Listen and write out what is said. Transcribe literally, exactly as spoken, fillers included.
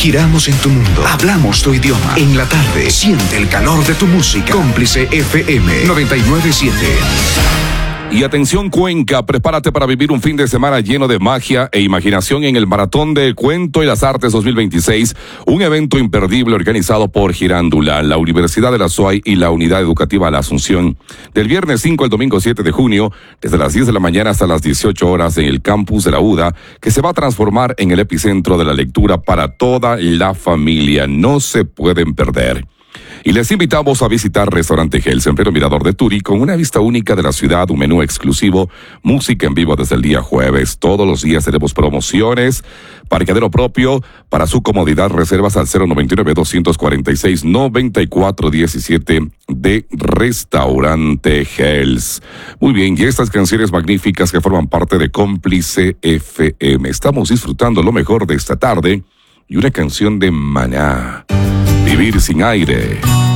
Giramos en tu mundo. Hablamos tu idioma. En la tarde, siente el calor de tu música. Cómplice F M noventa y nueve punto siete. Y atención Cuenca, prepárate para vivir un fin de semana lleno de magia e imaginación en el Maratón del Cuento y las Artes dos mil veintiséis, un evento imperdible organizado por Girándula, la Universidad de la S O A I y la Unidad Educativa La Asunción. Del viernes cinco al domingo siete de junio, desde las diez de la mañana hasta las dieciocho horas en el campus de la U D A, que se va a transformar en el epicentro de la lectura para toda la familia. No se pueden perder. Y les invitamos a visitar Restaurante Hels en pleno Mirador de Turi con una vista única de la ciudad, un menú exclusivo, música en vivo desde el día jueves. Todos los días tenemos promociones, parqueadero propio. Para su comodidad, reservas al cero noventa y nueve, doscientos cuarenta y seis, noventa y cuatro diecisiete de Restaurante Hels. Muy bien, y estas canciones magníficas que forman parte de Cómplice F M. Estamos disfrutando lo mejor de esta tarde y una canción de Maná, Vivir sin aire.